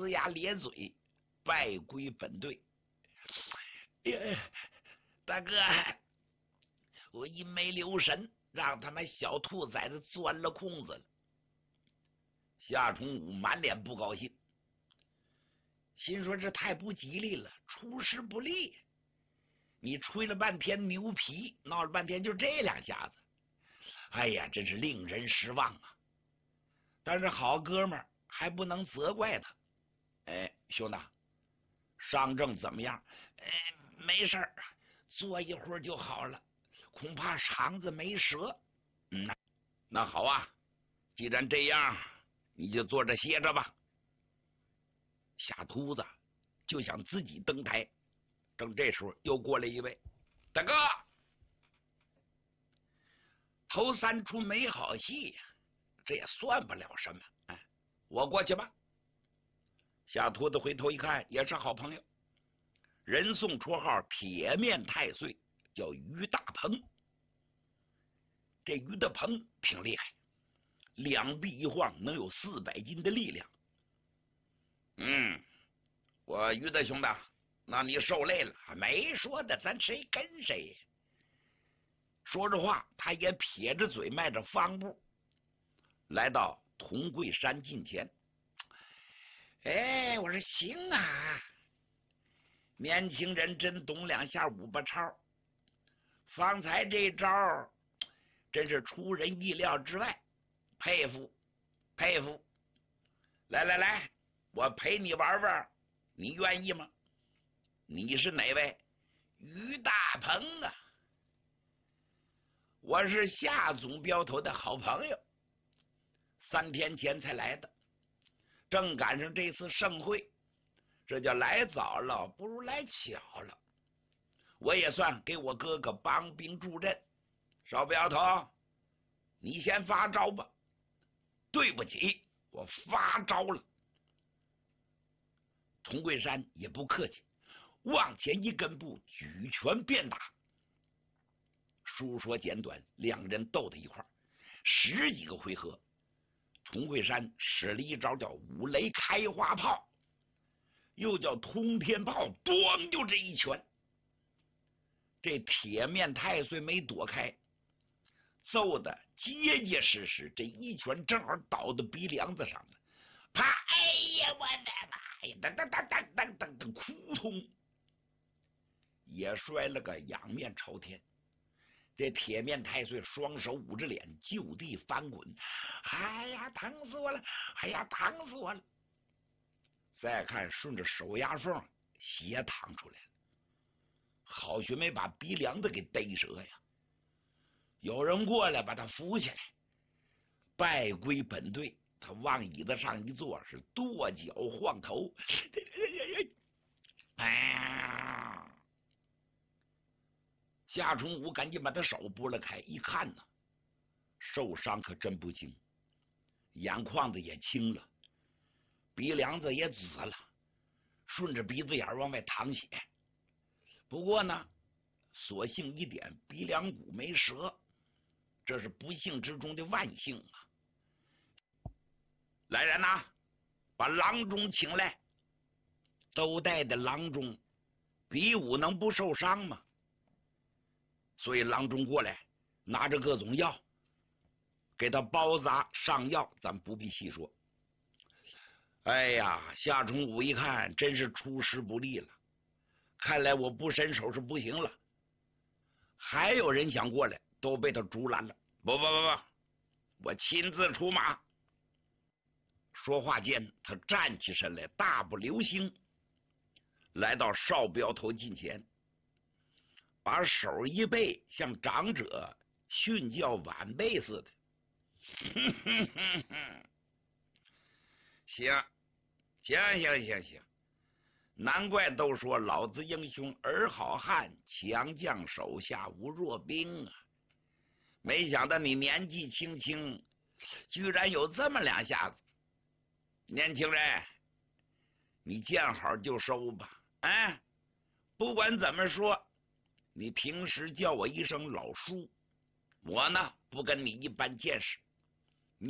龇牙咧嘴，拜归本队。大哥，我一没留神，让他们小兔崽子钻了空子了。夏崇武满脸不高兴，心说这太不吉利了，出师不利。你吹了半天牛皮，闹了半天就这两下子，哎呀，真是令人失望啊！但是好哥们儿还不能责怪他。哎，兄弟，伤症怎么样？没事儿，坐一会儿就好了，恐怕肠子没折。那好啊，既然这样，你就坐着歇着吧。夏秃子就想自己登台，正这时候又过来一位大哥，头三出没好戏呀，这也算不了什么。哎，我过去吧。夏秃子回头一看，也是好朋友，人送绰号铁面太岁，叫于大鹏。这于大鹏挺厉害，两臂一晃能有400斤的力量。我于大兄弟，那你受累了。没说的，咱谁跟谁。说着话，他也撇着嘴，迈着方步来到铜贵山近前。哎，我说行啊，年轻人真懂两下五八超，方才这招真是出人意料之外，佩服佩服。来来来，我陪你玩玩，你愿意吗？你是哪位？于大鹏啊，我是夏总镖头的好朋友，3天前才来的，正赶上这次盛会，这叫来早了不如来巧了。我也算给我哥哥帮兵助阵。少镖头，你先发招吧。对不起，我发招了。童桂山也不客气，往前一跟步，举拳便打。书说简短，两人斗在一块儿10几个回合。童桂山使了一招叫五雷开花炮，又叫通天炮，咣就这一拳。这铁面太岁没躲开，揍的结结实实，这一拳正好倒到鼻梁子上了。啪！哎呀，我的妈呀！噔噔噔噔噔噔噔，扑通，也摔了个仰面朝天。这铁面太岁双手捂着脸，就地翻滚。哎呀，疼死我了！哎呀，疼死我了！再看顺着手牙缝血淌出来了，好学没把鼻梁子给逮折呀！有人过来把他扶起来，拜归本队。他往椅子上一坐，是跺脚晃头。哎呀！夏崇武赶紧把他手拨了开，一看呢，受伤可真不轻，眼眶子也青了，鼻梁子也紫了，顺着鼻子眼往外淌血。不过呢，所幸一点，鼻梁骨没折，这是不幸之中的万幸啊！来人呐，把郎中请来。都带的郎中，比武能不受伤吗？所以郎中过来，拿着各种药，给他包扎上药，咱不必细说。哎呀，夏崇武一看，真是出师不利了，看来我不伸手是不行了。还有人想过来，都被他阻拦了。不，我亲自出马。说话间，他站起身来，大步流星来到少镖头近前，把手一背，像长者训教晚辈似的。行，难怪都说老子英雄儿好汉，强将手下无弱兵啊！没想到你年纪轻轻，居然有这么两下子。年轻人，你见好就收吧。哎，不管怎么说，你平时叫我一声老叔，我呢不跟你一般见识。